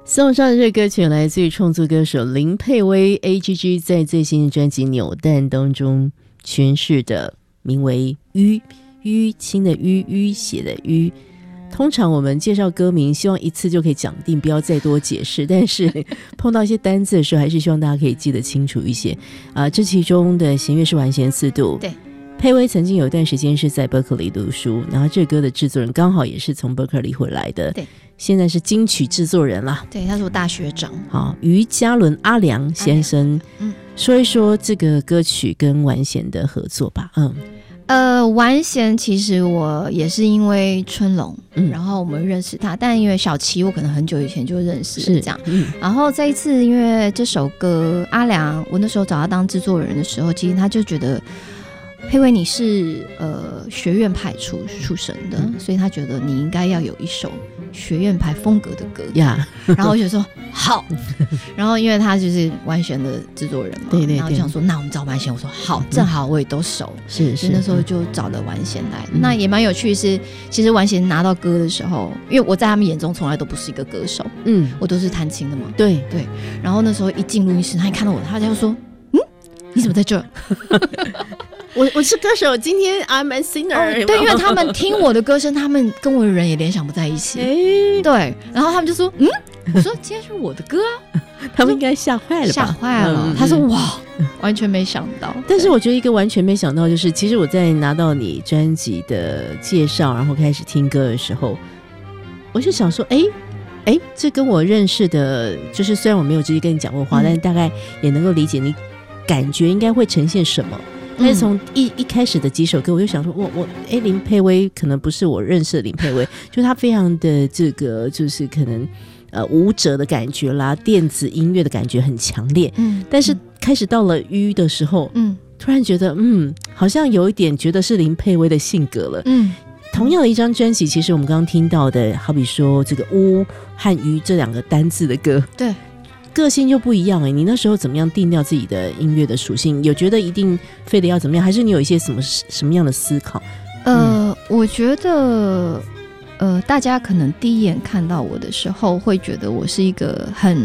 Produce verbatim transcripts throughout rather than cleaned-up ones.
送上这歌曲来自于创作歌手林佩薇 A G G 在最新的专辑《扭蛋》当中诠释的名为淤淤青的淤淤血的淤。通常我们介绍歌名希望一次就可以讲定，不要再多解释，但是碰到一些单字的时候还是希望大家可以记得清楚一些啊、呃。这其中的弦乐是完弦四度， 对， 佩薇曾经有一段时间是在伯克利读书，然后这歌的制作人刚好也是从伯克利回来的， 对， 现在是金曲制作人啦， 对，他是我大学长。 好，于嘉伦阿良先生，嗯，说一说这个歌曲跟完弦的合作吧。嗯， 呃，完弦其实我也是因为春龙、嗯，然后我们认识他，但因为小琪我可能很久以前就认识了这样，嗯，然后这一次因为这首歌阿良，我那时候找他当制作人的时候，其实他就觉得佩薇你是呃学院派出出身的、嗯，所以他觉得你应该要有一首学院派风格的歌呀， yeah. 然后我就说好，然后因为他就是完弦的制作人嘛，对对对，然后就想说那我们找完弦，我说好，正好我也都熟，是、嗯，所以那时候就找了完弦来、嗯。那也蛮有趣的是，其实完弦拿到歌的时候，因为我在他们眼中从来都不是一个歌手，嗯，我都是弹琴的嘛，对对。然后那时候一进录音室，他一看到我，他就说，嗯，你怎么在这？ 我我是歌手，今天 I'm a singer、哦。 对，因为他们听我的歌声，他们跟我的人也联想不在一起。欸、对，然后他们就说：“嗯，我说今天是我的歌啊。” 他们应该吓坏了吧？ 吓坏了、嗯。他说：“哇，完全没想到。” 但是我觉得一个完全没想到，就是其实我在拿到你专辑的介绍，然后开始听歌的时候，我就想说：“哎、欸。”哎，这跟我认识的，就是虽然我没有直接跟你讲过话、嗯，但是大概也能够理解你感觉应该会呈现什么。但是从一一开始的几首歌，我就想说，我我哎，林佩薇可能不是我认识的林佩薇，就她非常的这个，就是可能呃舞者的感觉啦，电子音乐的感觉很强烈。嗯，但是开始到了淤的时候，嗯，突然觉得嗯，好像有一点觉得是林佩薇的性格了。嗯。同样的一张专辑，其实我们刚刚听到的，好比说这个乌和鱼这两个单字的歌，对，个性就不一样哎、欸。你那时候怎么样定调自己的音乐的属性？有觉得一定非得要怎么样，还是你有一些什么什么样的思考？ 呃，嗯、我觉得，呃，大家可能第一眼看到我的时候，会觉得我是一个很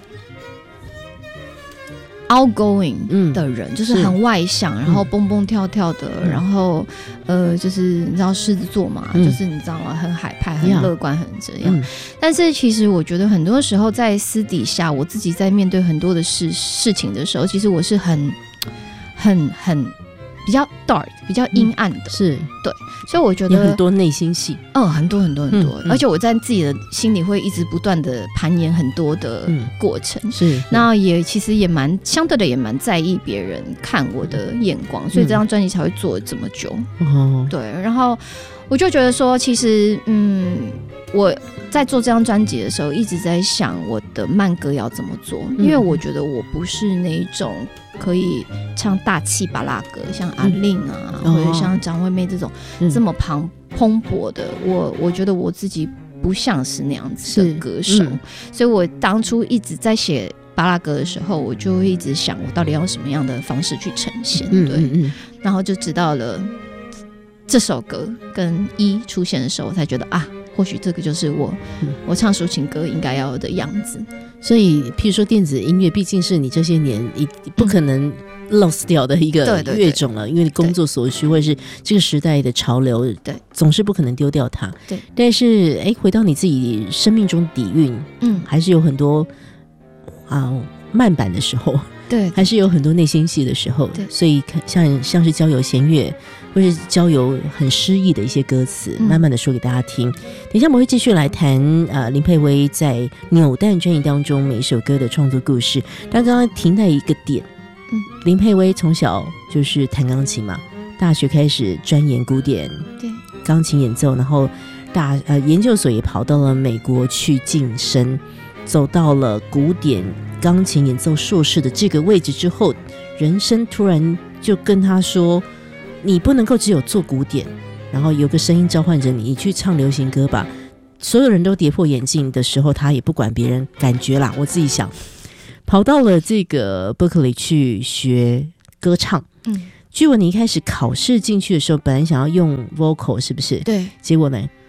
outgoing 的人、嗯、就是很外向，然后蹦蹦跳跳的、嗯、然后呃就是你知道狮子座嘛、嗯、就是你知道吗，很海派很乐观很这样、嗯、但是其实我觉得很多时候在私底下我自己在面对很多的事事情的时候，其实我是很很很比较 dark 比较阴暗的、嗯、是对，所以我觉得有很多内心戏， 嗯，很多很多很多、嗯嗯、而且我在自己的心里会一直不断的攀岩很多的过程、嗯、是，那也其实也蛮相对的也蛮在意别人看我的眼光、嗯、所以这张专辑才会做这么久、嗯、对，然后我就觉得说其实嗯我在做这张专辑的时候一直在想我的慢歌要怎么做、嗯、因为我觉得我不是那一种可以唱大气巴拉歌像阿令啊、嗯、或者像张惠妹这种、嗯、这么磅蓬勃的，我我觉得我自己不像是那样子的歌手、嗯、所以我当初一直在写巴拉歌的时候，我就会一直想我到底要用什么样的方式去呈现、嗯、对、嗯嗯、然后就直到了这首歌跟一出现的时候，我才觉得啊，或许这个就是我、嗯、我唱抒情歌应该要有的样子。 所以譬如说电子音乐毕竟是你这些年不可能 lost 掉的一个乐种了、嗯、因为你工作所需或者是这个时代的潮流，对，总是不可能丢掉它。对，但是哎，回到你自己生命中底蕴，嗯，还是有很多啊慢板的时候，对，还是有很多内心戏的时候，对，所以像像是交友弦乐或是交友很诗意的一些歌词、嗯、慢慢的说给大家听。等一下我们会继续来谈呃林佩薇在扭蛋专辑当中每一首歌的创作故事。但刚刚停在一个点，嗯，林佩薇从小就是弹钢琴嘛，大学开始钻研古典对钢琴演奏，然后大呃研究所也跑到了美国去晋升，走到了古典钢琴演奏硕士的这个位置之后，人生突然就跟他说，你不能够只有做古典，然后有个声音召唤着你，你去唱流行歌吧。所有人都跌破眼镜的时候，他也不管别人感觉啦，我自己想跑到了这个 Berkeley 去学歌唱。嗯，据闻你一开始考试进去的时候本来想要用 vocal 是不是？对，结果呢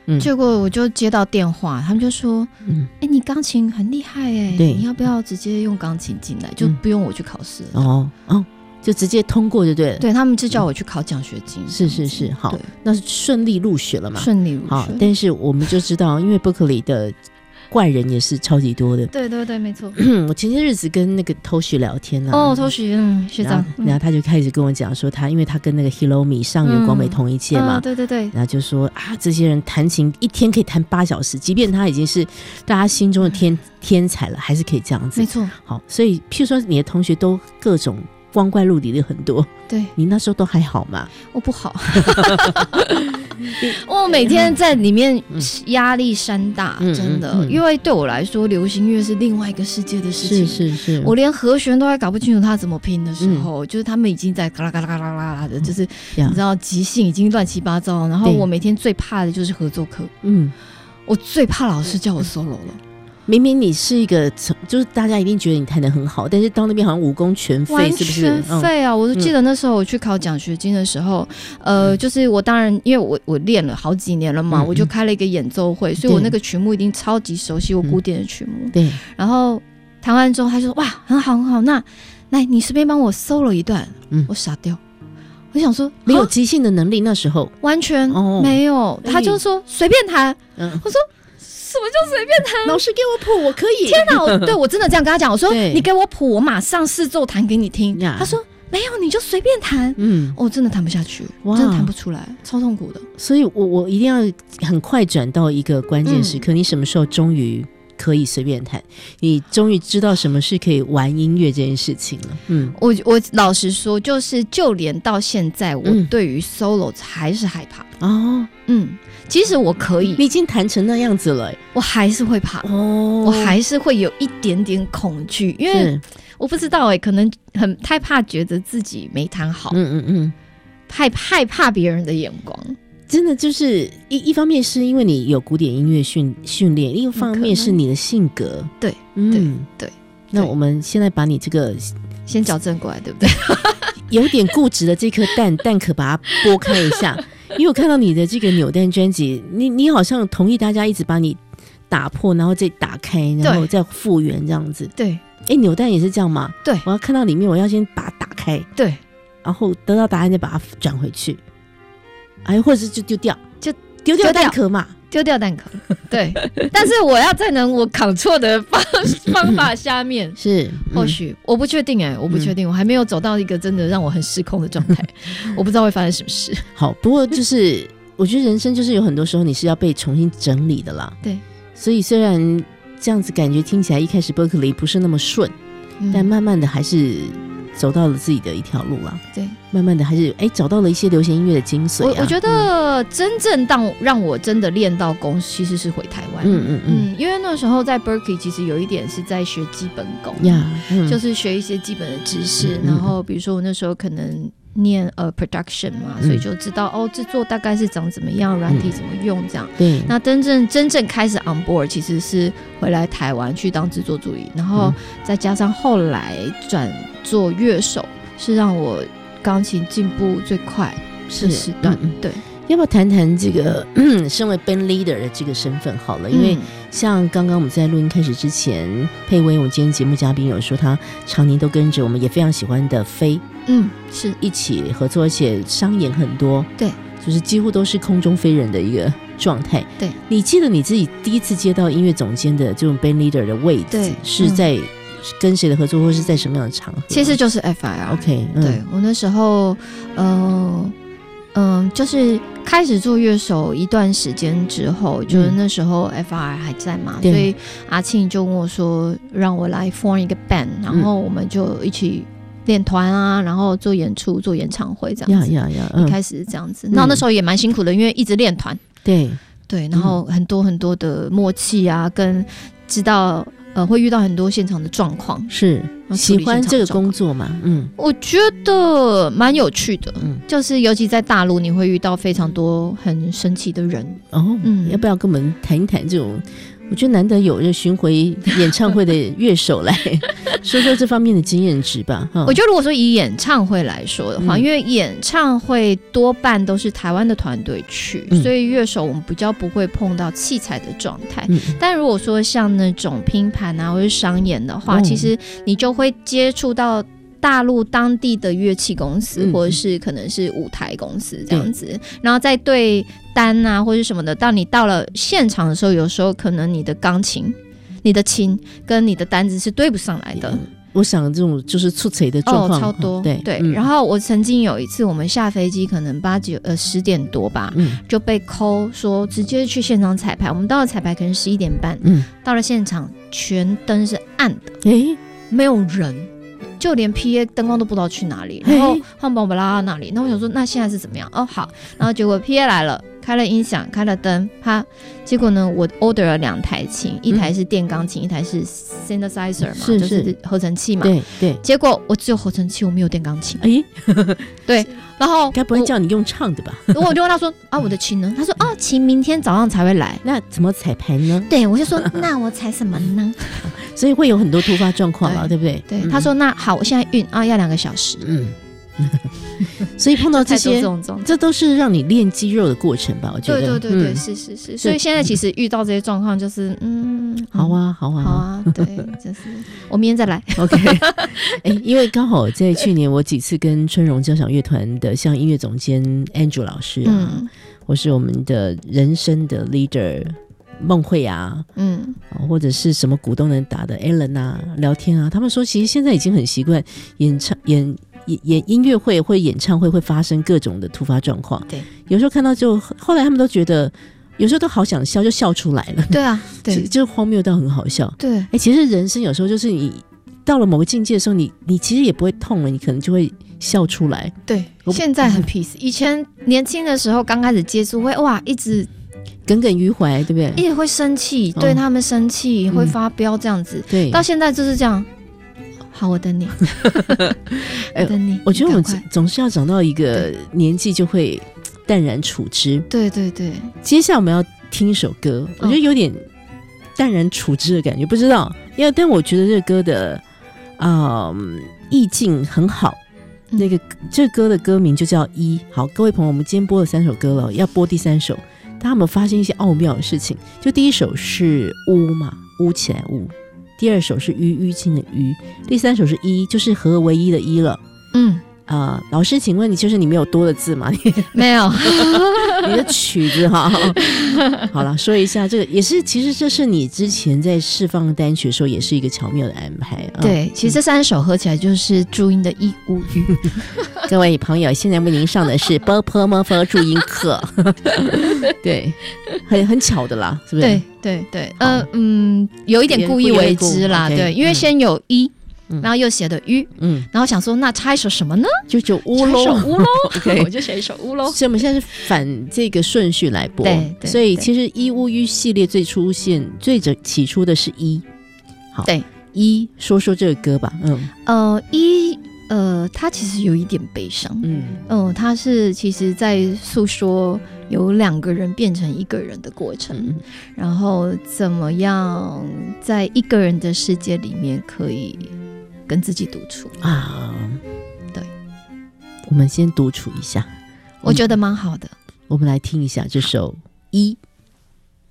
嗯，结果我就接到电话，他们就说：“嗯，哎、欸，你钢琴很厉害哎、欸，你要不要直接用钢琴进来，就不用我去考试、嗯？” 哦哦，就直接通过就对了。 对，他们就叫我去考奖学金。嗯、 是是是，好，那是顺利入学了嘛？ 顺利入学。 好，但是我们就知道，因为伯克利的怪人也是超级多的。 对对对，没错。 我前些日子跟那个偷许聊天啊， 哦，偷许，嗯，学长， 然后, 然后他就开始跟我讲说他，因为他跟那个 Hiromi 上原光美同一届嘛、 嗯嗯，对对对， 然后就说啊，这些人弹琴一天可以弹八小时，即便他已经是大家心中的天、嗯、天才了，还是可以这样子。 没错。 好，所以譬如说你的同学都各种光怪陆离的很多， 对， 你那时候都还好吗？ 我不好，我每天在里面压力山大，嗯、真的、嗯嗯，因为对我来说，流行乐是另外一个世界的事情， 是是是， 我连和弦都还搞不清楚他怎么拼的时候，嗯、就是他们已经在嘎啦嘎啦嘎啦嘎啦的，就是、嗯、你知道即兴已经乱七八糟，然后我每天最怕的就是合作课，嗯，我最怕老师叫我 solo 了。 明明你是一个，就是大家一定觉得你弹得很好，但是到那边好像武功全废，是不是？ 完全废啊！嗯、我就记得那时候我去考奖学金的时候，嗯、呃，就是我当然因为我我练了好几年了嘛，嗯、我就开了一个演奏会，所以我那个曲目一定超级熟悉，我古典的曲目。 对。 然后弹完之后，他就说：“哇，很好很好，那来你随便帮我 solo 一段。”嗯，我傻掉，我想说没有即兴的能力，那时候完全没有。哦、他就说随便弹，嗯、我说。什么就随便弹？ 老师给我谱，我可以。 天哪！我对我真的这样跟他讲，我说你给我谱，我马上试奏弹给你听。他说没有，你就随便弹。嗯，我、哦、真的弹不下去，我真的弹不出来，超痛苦的。 所以我我一定要很快转到一个关键时刻，嗯、你什么时候终于可以随便弹？你终于知道什么是可以玩音乐这件事情了。嗯， 我我老实说，就是就连到现在，我对于 solo 还是害怕。哦，嗯。即使我可以， 你已经弹成那样子了， 我还是会怕哦，我还是会有一点点恐惧，因为我不知道哎、欸，可能很太怕，觉得自己没弹好，嗯嗯嗯，害害怕别人的眼光， 真的就是一一方面是因为你有古典音乐训训练，另一方面是你的性格， 对，嗯、对对。 那我们现在把你这个先矫正过来，对不对？ 有点固执的这颗蛋，蛋壳把它剥开一下。因为我看到你的这个扭蛋专辑，你你好像同意大家一直把你打破，然后再打开，然后再复原这样子。 对， 哎，扭蛋也是这样吗？ 对， 我要看到里面，我要先把它打开， 对， 然后得到答案再把它转回去，哎，或者是就丢掉， 就丢掉蛋壳嘛。 丢掉蛋壳，对，但是我要在能我扛错的方方法下面是， 嗯、或许我不确定哎、欸，我不确定、嗯，我还没有走到一个真的让我很失控的状态，我不知道会发生什么事。 好，不过就是我觉得人生就是有很多时候你是要被重新整理的啦。 对， 所以虽然这样子感觉听起来一开始伯克利不是那么顺、嗯，但慢慢的还是走到了自己的一条路啦。 对， 慢慢的还是哎找到了一些流行音乐的精髓、啊。 我我觉得真正当让我真的练到功，其实是回台湾。嗯嗯嗯，因为那时候在 Berkeley 其实有一点是在学基本功呀、嗯，就是学一些基本的知识。嗯、然后比如说我那时候可能念呃 production 嘛、嗯，所以就知道哦制作大概是长怎么样，软体怎么用这样。 对、嗯， 那真正真正开始 on board 其实是回来台湾去当制作助理，然后再加上后来转做乐手，是让我钢琴进步最快的时段。嗯、对， 要不要谈谈这个、嗯、身为 band leader 的这个身份好了？因为像刚刚我们在录音开始之前，佩薇我们今天节目嘉宾有说他常年都跟着我们也非常喜欢的飞， 嗯，是一起合作，而且商演很多， 对， 就是几乎都是空中飞人的一个状态。 对， 你记得你自己第一次接到音乐总监的这种 band leader 的位置是在、嗯跟谁的合作，或是在什么样的场合？ 其实就是 F I R。 OK，、嗯、 对我那时候，嗯、呃、嗯，就是开始做乐手一段时间之后，嗯、就是那时候 F I R 还在嘛，所以阿庆就跟我说，让我来 form 一个 band， 然后我们就一起练团啊，然后做演出、做演唱会这样子。 呀呀呀！ 一开始是这样子，那、嗯、那时候也蛮辛苦的，因为一直练团。 对对，然后很多很多的默契啊，跟知道。呃，会遇到很多现场的状况， 是喜欢这个工作吗？嗯， 我觉得蛮有趣的，嗯，就是尤其在大陆，你会遇到非常多很神奇的人哦。嗯，要不要跟我们谈一谈这种我觉得难得有这巡回演唱会的乐手来说说这方面的经验值吧。 我觉得如果说以演唱会来说的话、嗯、因为演唱会多半都是台湾的团队去、嗯、所以乐手我们比较不会碰到器材的状态、嗯、但如果说像那种拼盘啊或是商演的话、嗯、其实你就会接触到大陆当地的乐器公司、嗯、或者是可能是舞台公司这样子、嗯、然后再对单啊或者什么的，到你到了现场的时候，有时候可能你的钢琴你的琴跟你的单子是对不上来的、嗯、 我想这种就是出错的状况、 哦、超多、 嗯、对对、 嗯、 然后我曾经有一次我们下飞机可能八九呃十点多吧、嗯、就被 call 说直接去现场彩排，我们到了彩排可能十一点半、嗯、到了现场全灯是暗的，诶没有人，就连 P A 灯光都不知道去哪里，然后他们把我们拉到那里，那我想说那现在是怎么样？哦好，然后结果 P A 来了，开了音响，开了灯，他结果呢，我 order 了两台琴，一台是电钢琴、嗯，一台是 synthesizer 嘛，是是就是合成器嘛。 对对。 结果我只有合成器，我没有电钢琴。哎，对，然后该不会叫你用唱的吧？ 我就问他说啊，我的琴呢？他说啊，琴明天早上才会来。 那怎么彩排呢？ 对，我就说那我彩什么呢？ 所以会有很多突发状况了，对不对？ 对，嗯、他说那好，我现在运啊，要两个小时。嗯。 所以碰到这些这, 这都是让你练肌肉的过程吧，我觉得。 对对对对、嗯、是是是。所以现在其实遇到这些状况就是嗯好啊好啊好啊，对，就是我明天再来 OK 欸、因为刚好在去年我几次跟春荣交响乐团的像音乐总监 Andrew 老师啊、嗯、或是我们的人生的 leader 孟慧啊，嗯，或者是什么鼓都能打的 Alan 啊聊天啊，他们说其实现在已经很习惯演唱演演音乐会或演唱会会发生各种的突发状况，对，有时候看到就后来他们都觉得有时候都好想笑，就笑出来了。 对啊，对， 就荒谬到很好笑。 对， 哎，其实人生有时候就是你到了某个境界的时候，你你其实也不会痛了，你可能就会笑出来。 对，现在很 peace， 以前年轻的时候刚开始接触会哇一直耿耿于怀，对不对？ 一直会生气，对他们生气、哦、会发飙这样子、嗯。对，到现在就是这样。好，我等你。我等你。 我觉得我们总是要长到一个年纪就会淡然处之。 对对对。 接下来我们要听一首歌，我觉得有点淡然处之的感觉，不知道，因为但我觉得这个歌的啊、嗯、意境很好。嗯、那个这个歌的歌名就叫《一》。好，各位朋友，我们今天播了三首歌了，要播第三首，大家有没有发现一些奥妙的事情？就第一首是呜嘛，呜起来呜。第二首是淤淤青的淤，第三首是一，就是合而为一的一了。嗯啊、呃，老师，请问你就是你没有多的字吗？你没有， 你的曲子哈。好了，说一下这个也是，其实这是你之前在释放单曲的时候也是一个巧妙的安排。 对，嗯、其实这三首合起来就是注音的一乌语。 各位朋友，现在为您上的是波波摩佛注音课。对，很很巧的啦，是不是？ 对对对，呃嗯，有一点故意为之啦，对，因为先有一。嗯、然后又写的鱼，嗯，然后想说那插一首什么呢？ 就就乌喽， 唱一首乌喽，我就写一首乌喽。 所以我们现在是反这个顺序来播， 对，对所以其实一乌鱼系列最出现最起初的是一，好， 对， 一说说这个歌吧，嗯， 呃，一呃，它其实有一点悲伤，嗯嗯、呃，它是其实在诉说有两个人变成一个人的过程，嗯、然后怎么样在一个人的世界里面可以跟自己独处啊，对， 我们先独处一下， 我觉得蛮好的。 我们来听一下这首一。